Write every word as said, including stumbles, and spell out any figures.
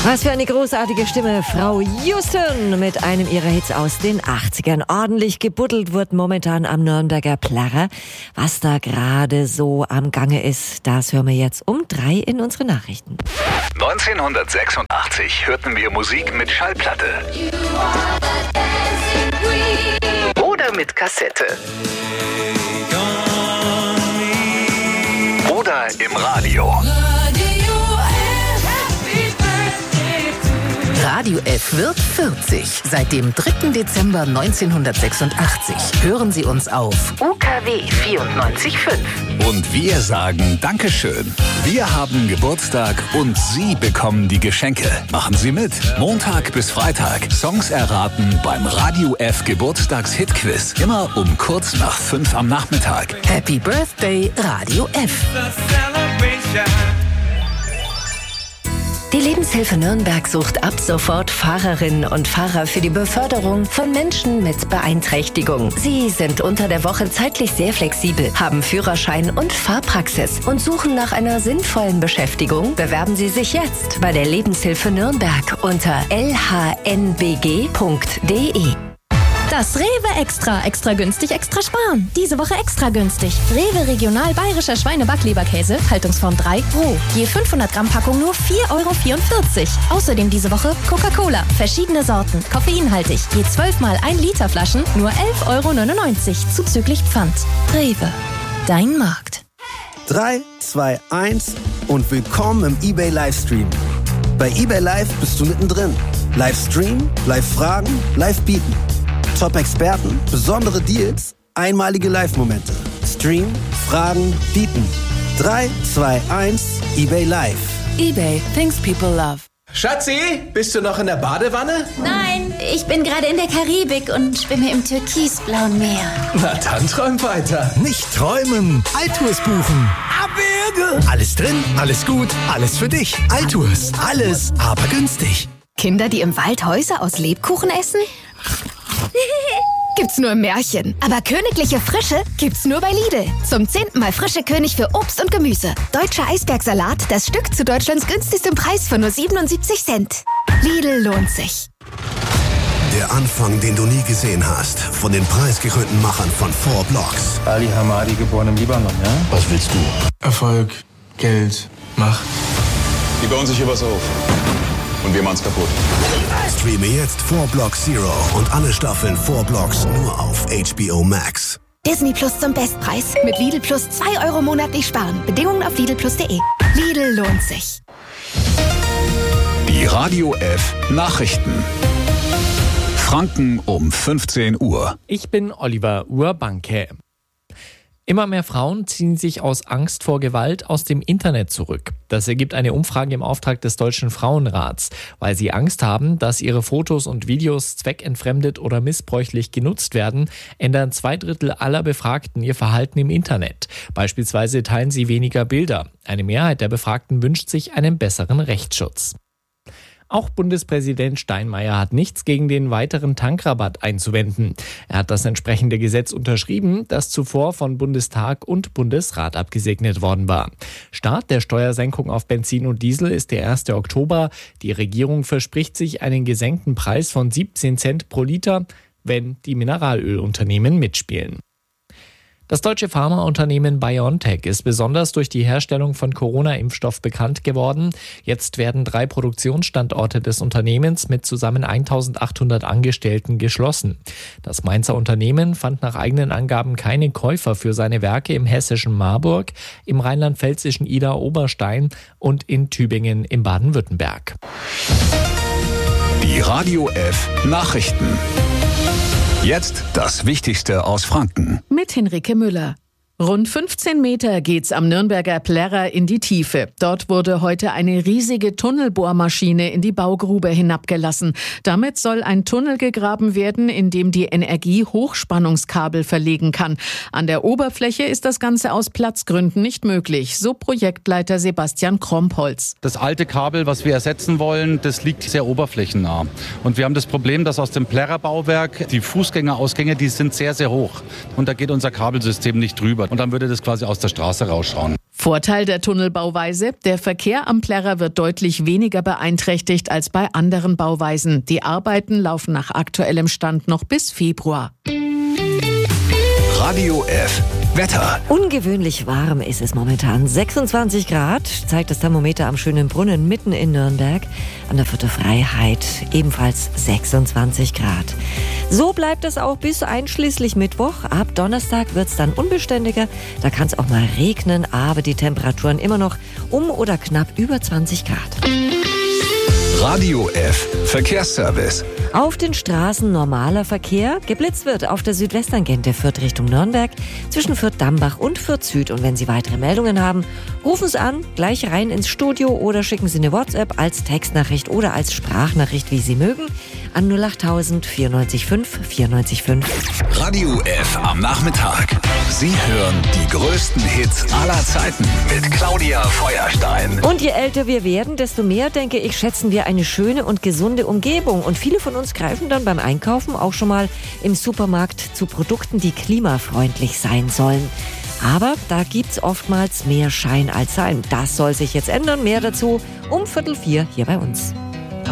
Was für eine großartige Stimme, Frau Houston mit einem ihrer Hits aus den achtzigern. Ordentlich gebuddelt wird momentan am Nürnberger Plärrer. Was da gerade so am Gange ist, das hören wir jetzt um drei in unseren Nachrichten. neunzehnhundertsechsundachtzig hörten wir Musik mit Schallplatte oder mit Kassette oder im Radio. Radio F wird vierzig. Seit dem dritten Dezember neunzehnhundertsechsundachtzig hören Sie uns auf U K W vierundneunzig Komma fünf. Und wir sagen Dankeschön. Wir haben Geburtstag und Sie bekommen die Geschenke. Machen Sie mit. Montag bis Freitag. Songs erraten beim Radio F Geburtstags-Hit-Quiz. Immer um kurz nach fünf am Nachmittag. Happy Birthday, Radio F. Die Lebenshilfe Nürnberg sucht ab sofort Fahrerinnen und Fahrer für die Beförderung von Menschen mit Beeinträchtigung. Sie sind unter der Woche zeitlich sehr flexibel, haben Führerschein und Fahrpraxis und suchen nach einer sinnvollen Beschäftigung. Bewerben Sie sich jetzt bei der Lebenshilfe Nürnberg unter l h n b g punkt d e. Das Rewe Extra. Extra günstig, extra sparen. Diese Woche extra günstig. Rewe Regional Bayerischer Schweine-Backleberkäse, Haltungsform drei, roh. Je fünfhundert Gramm Packung nur vier Euro vierundvierzig. Außerdem diese Woche Coca-Cola. Verschiedene Sorten, koffeinhaltig. Je zwölf mal ein Liter Flaschen, nur elf Euro neunundneunzig. Zuzüglich Pfand. Rewe. Dein Markt. drei, zwei, eins und willkommen im eBay Livestream. Bei eBay Live bist du mittendrin. Livestream, Live-Fragen, Live-Bieten. Top-Experten, besondere Deals, einmalige Live-Momente. Stream, Fragen, bieten. drei, zwei, eins, eBay Live. eBay, things people love. Schatzi, bist du noch in der Badewanne? Nein, ich bin gerade in der Karibik und schwimme im türkisblauen Meer. Na dann träum weiter. Nicht träumen, Altours buchen. Abwürge. Alles drin, alles gut, alles für dich. Altours, alles, aber günstig. Kinder, die im Wald Häuser aus Lebkuchen essen? Gibt's nur im Märchen. Aber königliche Frische gibt's nur bei Lidl. Zum zehnten Mal frische König für Obst und Gemüse. Deutscher Eisbergsalat, das Stück zu Deutschlands günstigstem Preis von nur siebenundsiebzig Cent. Lidl lohnt sich. Der Anfang, den du nie gesehen hast. Von den preisgekrönten Machern von Four Blocks. Ali Hamadi, geboren im Libanon, ja? Was willst du? Erfolg, Geld, Macht. Die bauen sich hier was auf. Und wir machen's kaputt. Streame jetzt Four Blocks Zero und alle Staffeln Four Blocks nur auf H B O Max. Disney Plus zum Bestpreis. Mit Lidl Plus zwei Euro monatlich sparen. Bedingungen auf lidl plus punkt de. Lidl lohnt sich. Die Radio F Nachrichten. Franken um fünfzehn Uhr. Ich bin Oliver Urbanke. Immer mehr Frauen ziehen sich aus Angst vor Gewalt aus dem Internet zurück. Das ergibt eine Umfrage im Auftrag des Deutschen Frauenrats, weil sie Angst haben, dass ihre Fotos und Videos zweckentfremdet oder missbräuchlich genutzt werden, ändern zwei Drittel aller Befragten ihr Verhalten im Internet. Beispielsweise teilen sie weniger Bilder. Eine Mehrheit der Befragten wünscht sich einen besseren Rechtsschutz. Auch Bundespräsident Steinmeier hat nichts gegen den weiteren Tankrabatt einzuwenden. Er hat das entsprechende Gesetz unterschrieben, das zuvor von Bundestag und Bundesrat abgesegnet worden war. Start der Steuersenkung auf Benzin und Diesel ist der erste Oktober. Die Regierung verspricht sich einen gesenkten Preis von siebzehn Cent pro Liter, wenn die Mineralölunternehmen mitspielen. Das deutsche Pharmaunternehmen BioNTech ist besonders durch die Herstellung von Corona-Impfstoff bekannt geworden. Jetzt werden drei Produktionsstandorte des Unternehmens mit zusammen eintausendachthundert Angestellten geschlossen. Das Mainzer Unternehmen fand nach eigenen Angaben keine Käufer für seine Werke im hessischen Marburg, im rheinland-pfälzischen Idar-Oberstein und in Tübingen im Baden-Württemberg. Die Radio F Nachrichten. Jetzt das Wichtigste aus Franken. Mit Henrike Müller. Rund fünfzehn Meter geht's am Nürnberger Plärrer in die Tiefe. Dort wurde heute eine riesige Tunnelbohrmaschine in die Baugrube hinabgelassen. Damit soll ein Tunnel gegraben werden, in dem die Energie Hochspannungskabel verlegen kann. An der Oberfläche ist das Ganze aus Platzgründen nicht möglich, so Projektleiter Sebastian Krompholz. Das alte Kabel, was wir ersetzen wollen, das liegt sehr oberflächennah. Und wir haben das Problem, dass aus dem Plärrer Bauwerk die Fußgängerausgänge, die sind sehr, sehr hoch. Und da geht unser Kabelsystem nicht drüber. drüber. Und dann würde das quasi aus der Straße rausschauen. Vorteil der Tunnelbauweise: Der Verkehr am Plärrer wird deutlich weniger beeinträchtigt als bei anderen Bauweisen. Die Arbeiten laufen nach aktuellem Stand noch bis Februar. Radio F. Wetter. Ungewöhnlich warm ist es momentan. sechsundzwanzig Grad zeigt das Thermometer am Schönen Brunnen mitten in Nürnberg. An der Vierter Freiheit ebenfalls sechsundzwanzig Grad. So bleibt es auch bis einschließlich Mittwoch. Ab Donnerstag wird es dann unbeständiger. Da kann es auch mal regnen, aber die Temperaturen immer noch um oder knapp über zwanzig Grad. Radio F. Verkehrsservice. Auf den Straßen normaler Verkehr. Geblitzt wird auf der Südwesttangente Fürth Richtung Nürnberg zwischen Fürth-Dambach und Fürth Süd. Und wenn Sie weitere Meldungen haben, rufen Sie an, gleich rein ins Studio oder schicken Sie eine WhatsApp als Textnachricht oder als Sprachnachricht, wie Sie mögen, an null acht tausend vierundneunzig fünf vierundneunzig fünf. Radio F am Nachmittag. Sie hören die größten Hits aller Zeiten mit Claudia Feuerstein. Und je älter wir werden, desto mehr, denke ich, schätzen wir eine schöne und gesunde Umgebung. Und viele von uns greifen dann beim Einkaufen auch schon mal im Supermarkt zu Produkten, die klimafreundlich sein sollen. Aber da gibt's oftmals mehr Schein als Sein. Das soll sich jetzt ändern. Mehr dazu um Viertel vier hier bei uns.